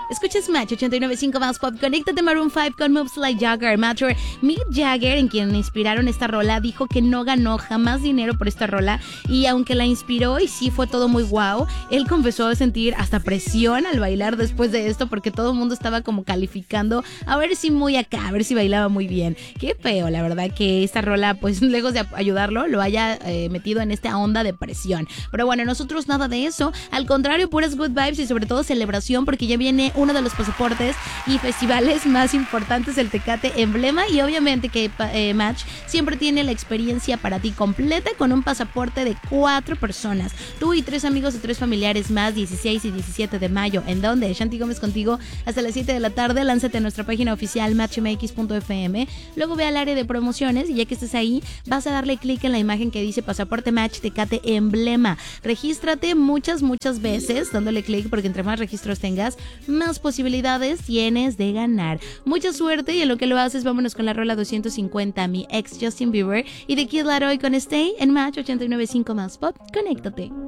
Escuchas Match 89.5 más pop. Conéctate Maroon 5 con Moves Like Jagger. Mick Jagger, en quien inspiraron esta rola, dijo que no ganó jamás dinero por esta rola. Y aunque la inspiró y sí fue todo muy guau, él confesó sentir hasta presión al bailar después de esto, porque todo el mundo estaba como calificando a ver si muy acá, a ver si bailaba muy bien. Qué feo, la verdad, que esta rola, pues lejos de ayudarlo, lo haya metido en esta onda de presión. Pero bueno, nosotros nada de eso. Al contrario, puras good vibes y sobre todo celebración, porque ya viene uno de los pasaportes y festivales más importantes, el Tecate Emblema, y obviamente que Match siempre tiene la experiencia para ti completa con un pasaporte de 4 personas, tú y 3 amigos o 3 familiares más, 16 y 17 de mayo. ¿En dónde? Shanti Gómez contigo hasta las 7 de la tarde. Lánzate a nuestra página oficial matchmx.fm, luego ve al área de promociones y ya que estés ahí vas a darle clic en la imagen que dice Pasaporte Match Tecate Emblema. Regístrate muchas veces dándole clic, porque entre más registros tengas, más posibilidades tienes de ganar. Mucha suerte, y en lo que lo haces, vámonos con la rola 250, mi ex Justin Bieber y The Kid Laroi con Stay en Match 89.5 más pop. Conéctate.